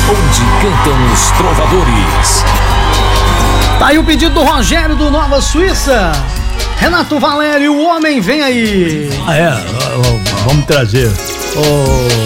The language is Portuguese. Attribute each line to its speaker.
Speaker 1: onde cantam os trovadores.
Speaker 2: Tá aí o pedido do Rogério do Nova Suíça. Renato Valério, o homem vem aí.
Speaker 3: Vamos trazer